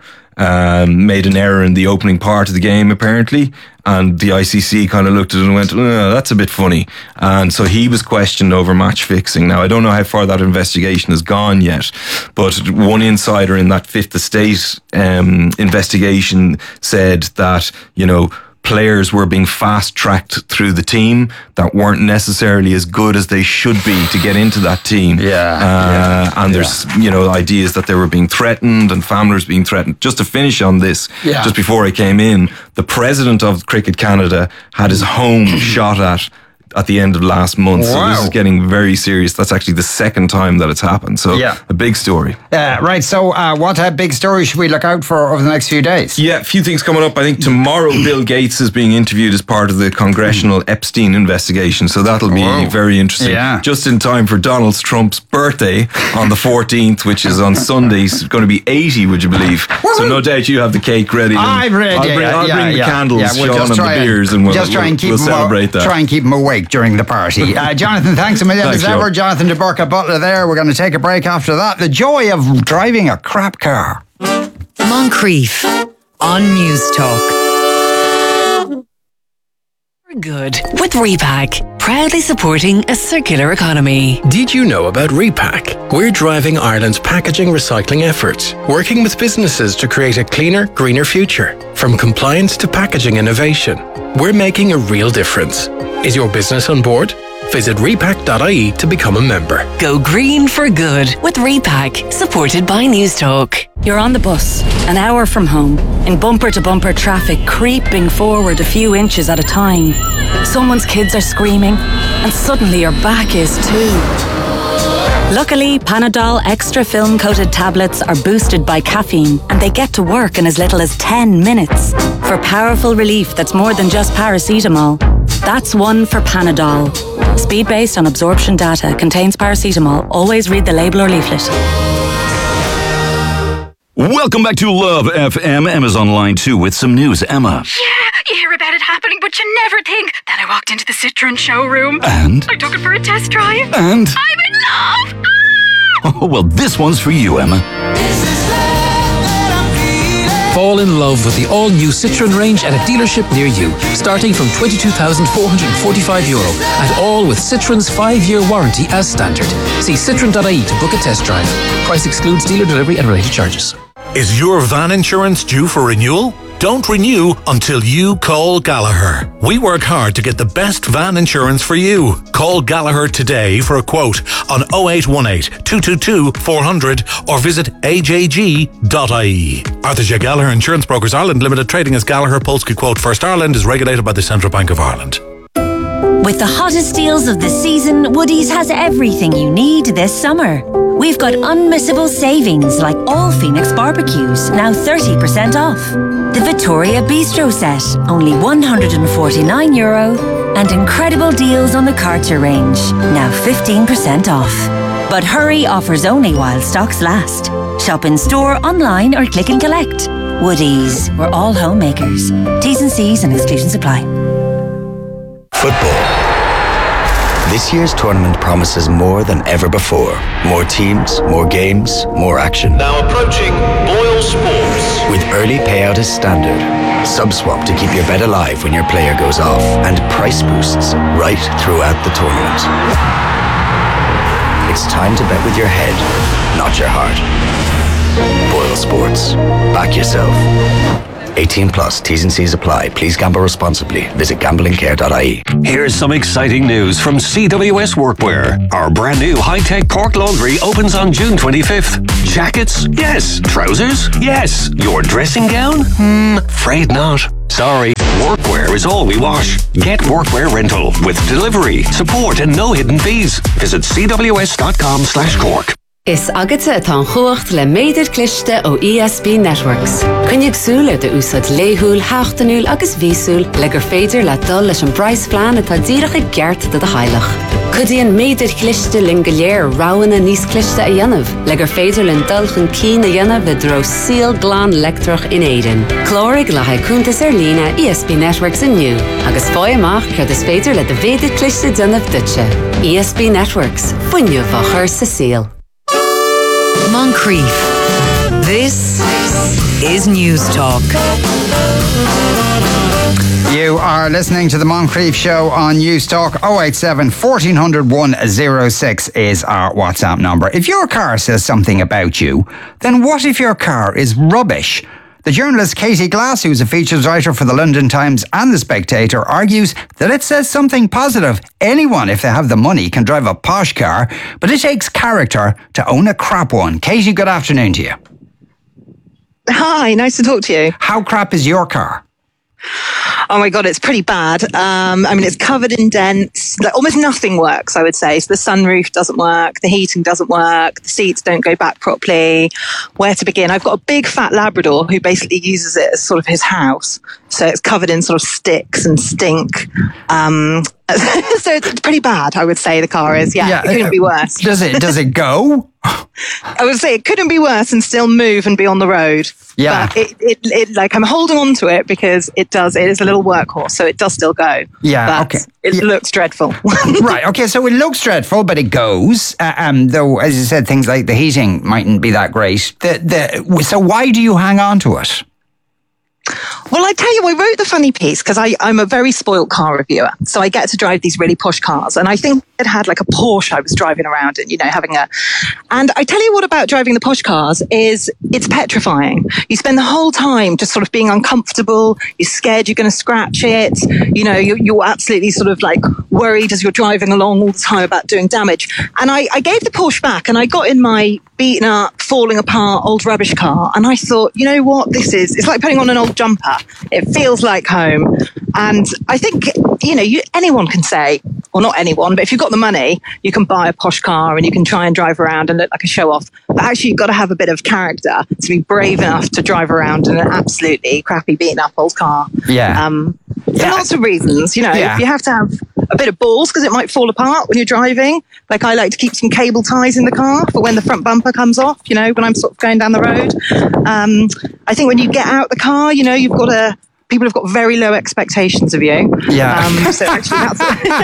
um, made an error in the opening part of the game, apparently, and the I C C kind of looked at it and went, oh, "That's a bit funny," and so he was questioned over match fixing. Now, I don't know how far that investigation has gone yet, but one insider in that Fifth Estate um, investigation said that you know. Players were being fast-tracked through the team that weren't necessarily as good as they should be to get into that team.
Yeah.
Uh,
yeah
and there's, you know, ideas that they were being threatened and families being threatened. Just to finish on this,
Yeah.
just before I came in, the president of Cricket Canada had his home shot at at the end of last month. So this
Wow.
is getting very serious. That's actually the second time that it's happened. So
Yeah.
a big story.
Uh, right. So, uh, what uh, big story should we look out for over the next few days?
Yeah, a few things coming up. I think tomorrow Bill Gates is being interviewed as part of the congressional Epstein investigation. So that'll be
Whoa.
very interesting.
Yeah.
Just in time for Donald Trump's birthday on the fourteenth, which is on Sunday. He's going to be eighty, would you believe? So no doubt you have the cake ready. and
I'm ready.
I'll bring,
yeah,
I'll
yeah,
bring
yeah,
the candles,
yeah, we'll
Sean,
just
and
try
the beers, and we'll,
just try
we'll,
and keep
we'll
him
celebrate that.
Try and keep him awake during the party. Uh, Jonathan, thanks a million
Thanks,
as ever.
Joe.
Jonathan de Burka Butler there. We're going to take a break after that. The joy of driving a crap car.
Moncrief on News Talk. Good with Repack, proudly supporting a circular economy.
Did you know about Repack? We're driving Ireland's packaging recycling efforts, working with businesses to create a cleaner, greener future. From compliance to packaging innovation, we're making a real difference. Is your business on board? Visit repack dot I E to become a member.
Go green for good with Repack, supported by News Talk.
You're on the bus, an hour from home, in bumper-to-bumper traffic, creeping forward a few inches at a time. Someone's kids are screaming, and suddenly your back is too. Luckily, Panadol extra film-coated tablets are boosted by caffeine, and they get to work in as little as ten minutes. For powerful relief that's more than just paracetamol. That's one for Panadol. Speed based on absorption data, contains paracetamol. Always read the label or leaflet.
Welcome back to Love F M. Emma's online too with some news. Emma.
Yeah, you hear about it happening, but you never think. Then I walked into the Citroen showroom.
And?
I took it for a test drive.
And?
I'm in love!
Oh, well, this one's for you, Emma.
Fall in love with the all-new Citroen range at a dealership near you, starting from twenty-two thousand four hundred forty-five euro, and all with Citroen's five-year warranty as standard. See citroen dot I E to book a test drive. Price excludes dealer delivery and related charges.
Is your van insurance due for renewal? Don't renew until you call Gallagher. We work hard to get the best van insurance for you. Call Gallagher today for a quote on oh eight one eight, two two two, four hundred or visit A J G dot I E. Arthur J. Gallagher Insurance Brokers Ireland Limited, trading as Gallagher Polski Quote First Ireland, is regulated by the Central Bank of Ireland.
With the hottest deals of the season, Woodies has everything you need this summer. We've got unmissable savings like all Phoenix barbecues, now thirty percent off. The Victoria Bistro set, only one hundred forty-nine euro. And incredible deals on the Karcher range, now fifteen percent off. But hurry, offers only while stocks last. Shop in store, online or click and collect. Woodies, we're all homemakers. T's and C's and exclusions apply.
Football.
This year's tournament promises more than ever before. More teams, more games, more action.
Now approaching Boyle Sports.
With early payout as standard, SubSwap to keep your bet alive when your player goes off, and price boosts right throughout the tournament. It's time to bet with your head, not your heart. Boyle Sports. Back yourself. eighteen plus, T's and C's apply. Please gamble responsibly. Visit gambling care dot I E.
Here's some exciting news from C W S Workwear. Our brand new high-tech Cork Laundry opens on June twenty-fifth. Jackets? Yes. Trousers? Yes. Your dressing gown? Hmm, afraid not. Sorry. Workwear is all we wash. Get Workwear rental with delivery, support and no hidden fees. Visit c w s dot com slash cork.
Is agate atá chuacht le méidir cliste ó E S B Networks. Cynnig súle de úsad léhúl, háchtanúl agus vísúl le gur féidir le dul leis an Bryce plan atá díracha geart de de heilach. Cudíon méidir cliste lin goléir ráwanna níos cliste a dhéanamh, le gur féidir lin dulchan cín a dhéanamh le dro síl glán lectroch in éidir. Clórig le haicúntas ar lína E S B Networks inniu, agus fói amach cud is féidir le de féidir cliste dynamh dutse. E S B Networks, fuinniu bachar sa síl.
Moncrief. This is News Talk.
You are listening to the Moncrief Show on News Talk. oh eight seven, fourteen hundred, one oh six is our WhatsApp number. If your car says something about you, then what if your car is rubbish? The journalist Katie Glass, who's a features writer for the London Times and The Spectator, argues that it says something positive. Anyone, if they have the money, can drive a posh car, but it takes character to own a crap one. Katie, good afternoon to you.
Hi, nice to talk to you.
How crap is your car?
Oh my God, it's pretty bad. Um, I mean, it's covered in dents. Like, almost nothing works, I would say. So the sunroof doesn't work, the heating doesn't work, the seats don't go back properly. Where to begin? I've got a big fat Labrador who basically uses it as sort of his house. So it's covered in sort of sticks and stink. Um, so it's pretty bad, I would say, the car is. Yeah, yeah, it couldn't be worse.
Does it, does it go?
I would say it couldn't be worse and still move and be on the road.
Yeah.
But it, it, it, like, I'm holding on to it because it does, it is a little workhorse, so it does still go.
Yeah,
but
okay.
It
yeah.
looks dreadful.
Right, okay, so it looks dreadful, but it goes. Uh, um, though, as you said, things like the heating mightn't be that great. The, the, so why do you hang on to it?
Well, I tell you, I wrote the funny piece because I'm a very spoiled car reviewer. So I get to drive these really posh cars. And I think it had like a Porsche I was driving around in, you know, having a... And I tell you what about driving the posh cars is it's petrifying. You spend the whole time just sort of being uncomfortable. You're scared you're going to scratch it. You know, you're, you're absolutely sort of like worried as you're driving along all the time about doing damage. And I, I gave the Porsche back and I got in my beaten up, falling apart, old rubbish car. And I thought, you know what, this is, it's like putting on an old jumper. It feels like home. And I think, you know, you, anyone can say, or not anyone, but if you've got the money, you can buy a posh car and you can try and drive around and look like a show off. But actually, you've got to have a bit of character to be brave enough to drive around in an absolutely crappy, beaten up old car.
Yeah.
Um, for
yeah.
lots of reasons, you know,
yeah.
you have to have a bit of balls because it might fall apart when you're driving. Like I like to keep some cable ties in the car for when the front bumper comes off, you know, when I'm sort of going down the road. Um, I think when you get out the car, you know, you've got to, people have got very low expectations of you.
Yeah.
Um, so actually that's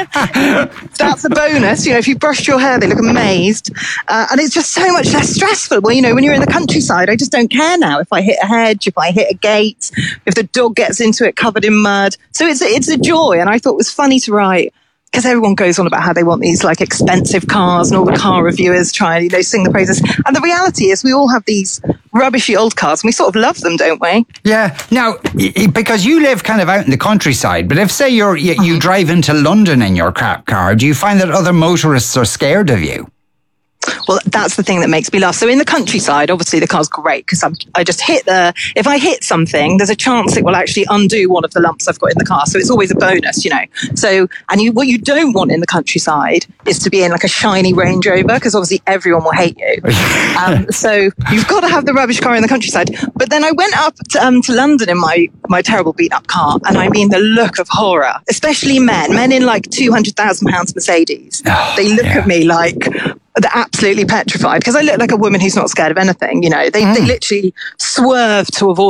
a, that's a bonus. You know, if you brushed your hair, they look amazed. Uh, and it's just so much less stressful. Well, you know, when you're in the countryside, I just don't care now if I hit a hedge, if I hit a gate, if the dog gets into it covered in mud. So it's, it's a joy. And I thought it was funny to write, because everyone goes on about how they want these like expensive cars and all the car reviewers try and, you know, sing the praises. And the reality is we all have these rubbishy old cars and we sort of love them, don't we?
Yeah. Now, because you live kind of out in the countryside, but if, say, you're, you, you drive into London in your crap car, do you find that other motorists are scared of you?
Well, that's the thing that makes me laugh. So in the countryside, obviously the car's great because I just hit the, if I hit something, there's a chance it will actually undo one of the lumps I've got in the car. So it's always a bonus, you know. So, and you, what you don't want in the countryside is to be in like a shiny Range Rover because obviously everyone will hate you. Um, so you've got to have the rubbish car in the countryside. But then I went up to, um, to London in my, my terrible beat up car. And I mean, the look of horror, especially men, men in like two hundred thousand pounds Mercedes. Oh, they look yeah. at me like, they're absolutely petrified because I look like a woman who's not scared of anything. You know, they, mm. they literally swerve to avoid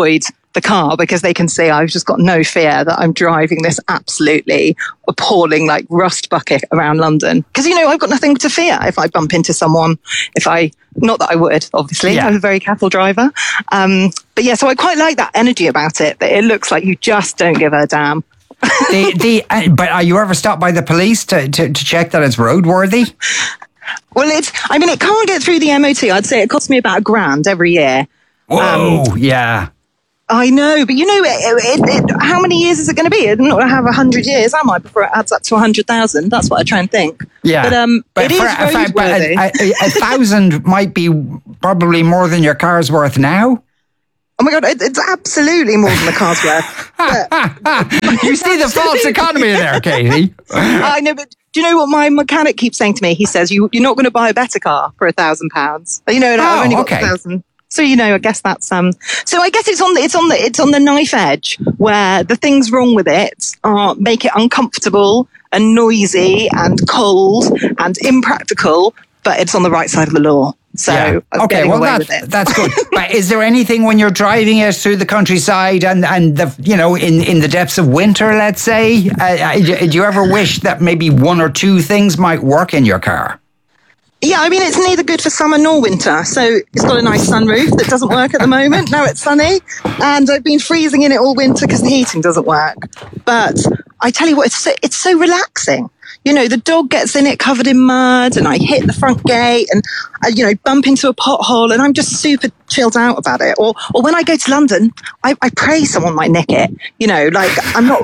the car because they can see I've just got no fear that I'm driving this absolutely appalling, like, rust bucket around London. Because, you know, I've got nothing to fear if I bump into someone, if I, not that I would, obviously,
Yeah.
I'm a very careful driver. Um, but yeah, so I quite like that energy about it, that it looks like you just don't give a damn.
the, the, uh, but are you ever stopped by the police to, to, to check that it's roadworthy?
Well, it's, I mean, it can't get through the M O T. I'd say it costs me about a grand every year.
Whoa, um, yeah.
I know, but you know, it, it, it, how many years is it going to be? I'm not going to have a hundred years, am I, before it adds up to a hundred thousand? That's what I try and think.
Yeah.
But, um,
but
it
for,
is
for, but
roadworthy.
a, a, a thousand might be probably more than your car's worth now.
Oh my God, it, it's absolutely more than the car's worth. But,
you see the false economy there, Katie.
I know, but do you know what my mechanic keeps saying to me? He says, you, you're not going to buy a better car for a thousand pounds. You know, and I've
Oh,
only got
okay.
a thousand. So, you know, I guess that's, um, so I guess it's on the, it's on the, it's on the knife edge where the things wrong with it are make it uncomfortable and noisy and cold and impractical, but it's on the right side of the law. So,
Yeah.
I'm
Okay,
getting
well,
away
that,
with it.
that's good. But is there anything when you're driving it through the countryside and, and the, you know, in, in the depths of winter, let's say, uh, uh, do do you ever wish that maybe one or two things might work in your car?
Yeah, I mean, it's neither good for summer nor winter. So it's got a nice sunroof that doesn't work at the moment. Now it's sunny. And I've been freezing in it all winter because the heating doesn't work. But I tell you what, it's so, it's so relaxing. You know, the dog gets in it covered in mud and I hit the front gate and, I, you know, bump into a pothole and I'm just super chilled out about it. Or or when I go to London, I, I pray someone might nick it. You know, like I'm not...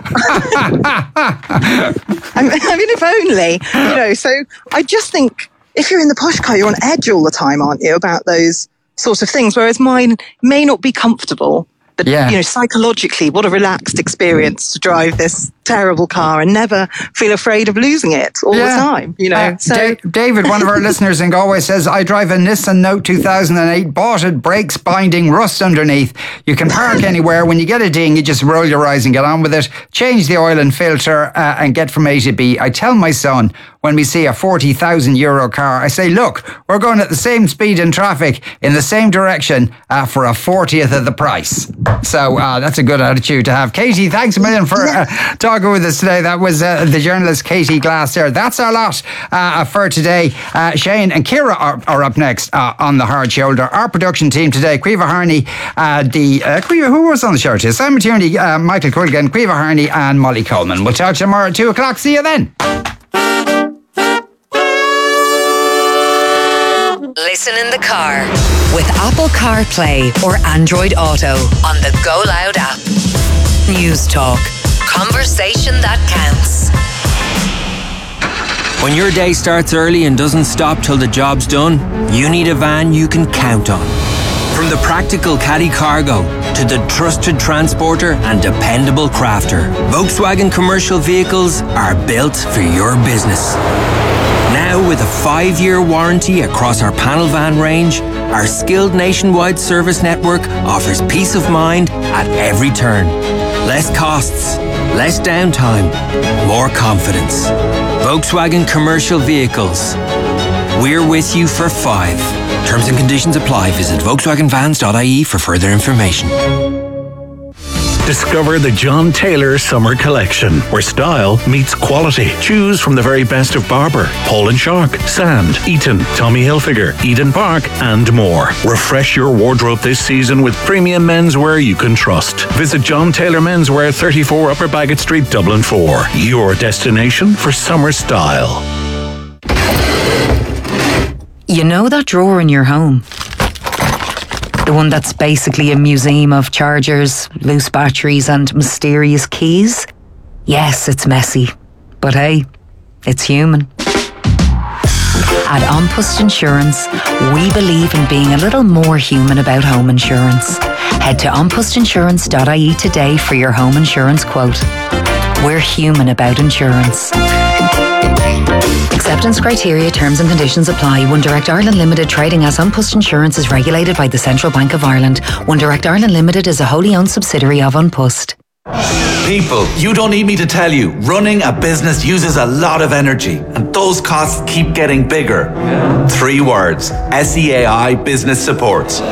I mean, if only, you know, so I just think... If you're in the posh car, you're on edge all the time, aren't you, about those sorts of things? Whereas mine may not be comfortable. But,
Yeah.
you know, psychologically, what a relaxed experience to drive this terrible car and never feel afraid of losing it all
Yeah.
the time, you know.
Uh,
so
Da- David, one of our listeners in Galway says, I drive a Nissan Note two thousand eight, bought it, brakes, binding, rust underneath. You can park anywhere. When you get a ding, you just roll your eyes and get on with it. Change the oil and filter uh, and get from A to B. I tell my son, when we see a forty thousand euro car, I say, look, we're going at the same speed in traffic in the same direction uh, for a fortieth of the price. So uh, that's a good attitude to have. Katie, thanks a million for uh, talking with us today. That was uh, the journalist Katie Glass there. That's our lot uh, for today. Uh, Shane and Ciara are, are up next uh, on The Hard Shoulder. Our production team today, Caoimhe Harney, uh, the, uh, Caoimhe, who was on the show today? Simon Tierney, uh, Michael Quilligan, Caoimhe Harney and Molly Coleman. We'll talk to you tomorrow at two o'clock. See you then.
Listen in the car with Apple CarPlay or Android Auto on the Go Loud app. News Talk. Conversation that counts.
When your day starts early and doesn't stop till the job's done, you need a van you can count on. From the practical Caddy Cargo to the trusted transporter and dependable crafter, Volkswagen commercial vehicles are built for your business. Now, with a five-year warranty across our panel van range, our skilled nationwide service network offers peace of mind at every turn. Less costs, less downtime, more confidence. Volkswagen Commercial Vehicles. We're with you for five. Terms and conditions apply. Visit Volkswagen Vans dot I E for further information.
Discover the John Taylor Summer Collection, where style meets quality. Choose from the very best of Barber, Paul and Shark, Sand, Eton, Tommy Hilfiger, Eden Park, and more. Refresh your wardrobe this season with premium menswear you can trust. Visit John Taylor Menswear, thirty-four Upper Bagot Street, Dublin four. Your destination for summer style.
You know that drawer in your home? The one that's basically a museum of chargers, loose batteries and mysterious keys? Yes, it's messy. But hey, it's human. At An Post Insurance, we believe in being a little more human about home insurance. Head to an post insurance dot I E today for your home insurance quote. We're human about insurance. Acceptance criteria, terms and conditions apply. One Direct Ireland Limited, trading as An Post Insurance, is regulated by the Central Bank of Ireland. One Direct Ireland Limited is a wholly owned subsidiary of An Post.
People, you don't need me to tell you, running a business uses a lot of energy and those costs keep getting bigger. Three words, S E A I Business Support.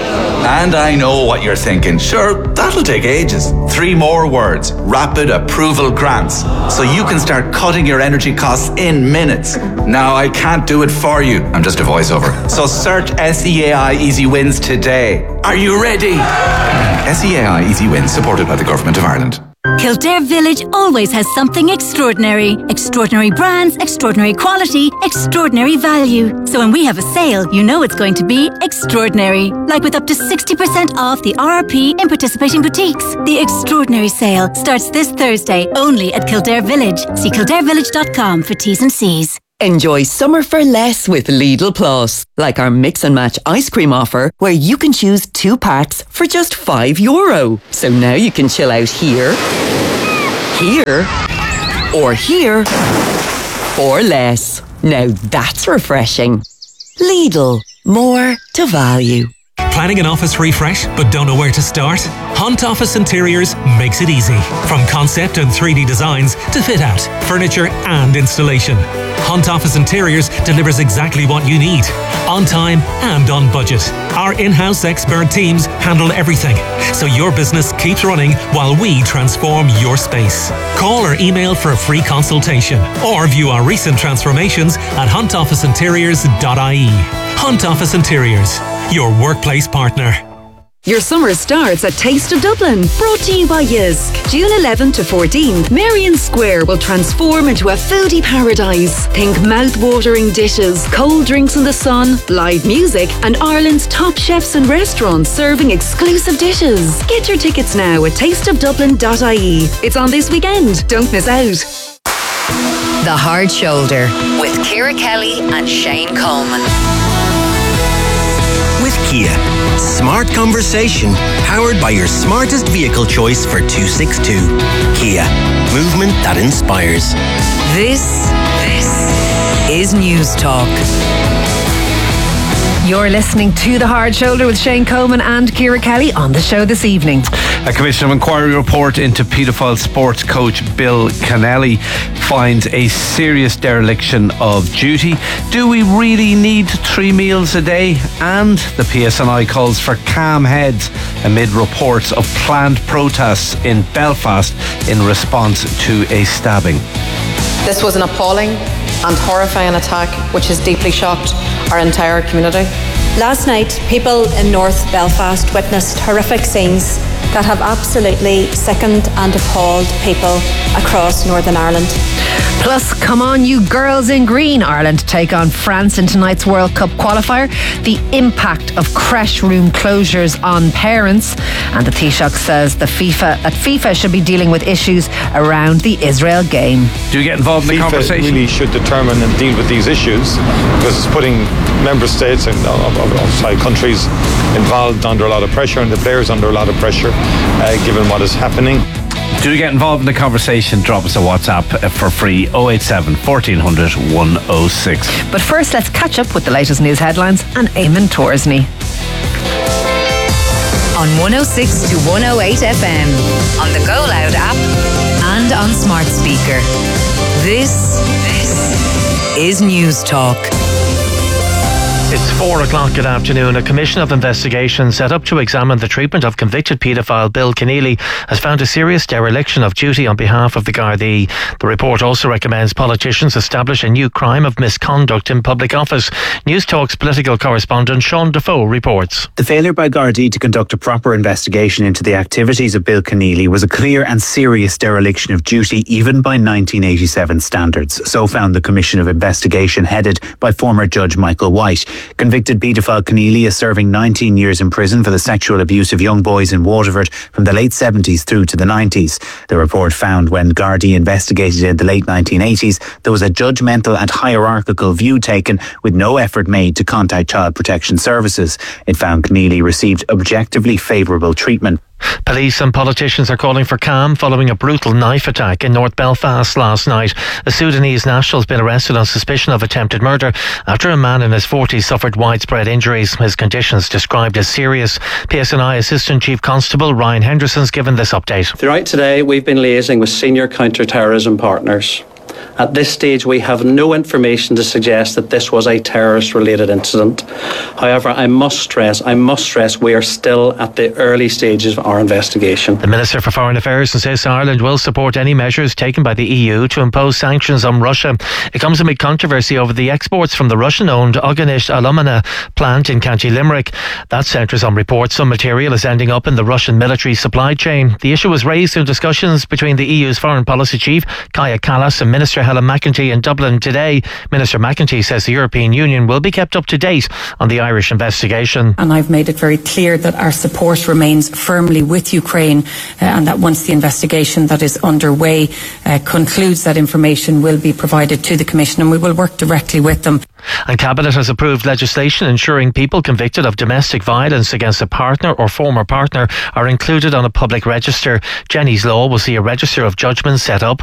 And I know what you're thinking. Sure, that'll take ages. Three more words. Rapid Approval Grants. So you can start cutting your energy costs in minutes. Now, I can't do it for you. I'm just a voiceover. So search S E A I Easy Wins today. Are you ready? S E A I Easy Wins, supported by the Government of Ireland.
Kildare Village always has something extraordinary. Extraordinary brands, extraordinary quality, extraordinary value. So when we have a sale, you know it's going to be extraordinary. Like with up to sixty percent off the R R P in participating boutiques. The extraordinary sale starts this Thursday only at Kildare Village. See kildare village dot com for T's and C's.
Enjoy summer for less with Lidl Plus. Like our mix and match ice cream offer, where you can choose two packs for just five euro. So now you can chill out here, here, or here, or less. Now that's refreshing. Lidl, more to value.
Planning an office refresh but don't know where to start? Hunt Office Interiors makes it easy. From concept and three D designs to fit out, furniture and installation. Hunt Office Interiors delivers exactly what you need, on time and on budget. Our in-house expert teams handle everything, so your business keeps running while we transform your space. Call or email for a free consultation, or view our recent transformations at hunt office interiors dot I E. Hunt Office Interiors, your workplace partner.
Your summer starts at Taste of Dublin, brought to you by Jysk. June eleventh to fourteenth, Marion Square will transform into a foodie paradise. Think mouth-watering dishes, cold drinks in the sun, live music, and Ireland's top chefs and restaurants serving exclusive dishes. Get your tickets now at taste of dublin dot I E. It's on this weekend. Don't miss out.
The Hard Shoulder with Ciara Kelly and Shane Coleman.
With Kia, smart conversation powered by your smartest vehicle choice for two sixty-two. Kia, movement that inspires.
This, this is News Talk.
You're listening to The Hard Shoulder with Shane Coleman and Ciara Kelly on the show this evening.
A Commission of Inquiry report into paedophile sports coach Bill Kennelly finds a serious dereliction of duty. Do we really need three meals a day? And the P S N I calls for calm heads amid reports of planned protests in Belfast in response to a stabbing.
This was an appalling and horrifying attack which has deeply shocked our entire community.
Last night, people in North Belfast witnessed horrific scenes that have absolutely sickened and appalled people across Northern Ireland.
Plus, come on you girls in green. Ireland take on France in tonight's World Cup qualifier. The impact of creche room closures on parents. And the Taoiseach says the FIFA that FIFA should be dealing with issues around the Israel game.
Do you get involved in the
FIFA
conversation?
really should determine and deal with these issues, because it's putting member states and of, of, of sorry, countries involved under a lot of pressure, and the players under a lot of pressure, uh, given what is happening.
Do you get involved in the conversation? Drop us a WhatsApp for free, oh eight seven, fourteen hundred, one oh six.
But first, let's catch up with the latest news headlines and Eamon Torsney.
On one oh six to one oh eight F M, on the Go Loud app, and on smart speaker. This, this is News Talk.
It's four o'clock good afternoon. A commission of investigation set up to examine the treatment of convicted paedophile Bill Keneally has found a serious dereliction of duty on behalf of the Gardaí. The report also recommends politicians establish a new crime of misconduct in public office. News Talk's political correspondent Sean Defoe reports.
The failure by Gardaí to conduct a proper investigation into the activities of Bill Keneally was a clear and serious dereliction of duty even by nineteen eighty-seven standards. So found the commission of investigation headed by former Judge Michael White. Convicted paedophile Keneally is serving nineteen years in prison for the sexual abuse of young boys in Waterford from the late seventies through to the nineties. The report found when Gardaí investigated in the late nineteen eighties, there was a judgmental and hierarchical view taken with no effort made to contact Child Protection Services. It found Keneally received objectively favourable treatment.
Police and politicians are calling for calm following a brutal knife attack in North Belfast last night. A Sudanese national has been arrested on suspicion of attempted murder after a man in his forties suffered widespread injuries. His conditions described as serious. P S N I Assistant Chief Constable Ryan Henderson's given this update.
Throughout today, we've been liaising with senior counter-terrorism partners
At this stage, we have no information to suggest that this was a terrorist-related incident. However, I must stress, I must stress, we are still at the early stages of our investigation.
The Minister for Foreign Affairs insists Ireland will support any measures taken by the E U to impose sanctions on Russia. It comes amid controversy over the exports from the Russian-owned Oganisht Alumina plant in County Limerick. That centres on reports some material is ending up in the Russian military supply chain. The issue was raised in discussions between the E U's foreign policy chief, Kaja Kallas, and Minister Helen McEntee in Dublin today. Minister McEntee says the European Union will be kept up to date on the Irish investigation.
And I've made it very clear that our support remains firmly with Ukraine uh, and that once the investigation that is underway uh, concludes, that information will be provided to the Commission and we will work directly with them.
And Cabinet has approved legislation ensuring people convicted of domestic violence against a partner or former partner are included on a public register. Jenny's Law will see a register of judgments set up